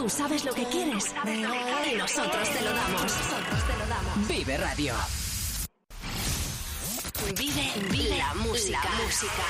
Tú sabes lo que quieres y nosotros te lo damos. Vive Radio. Vive la música.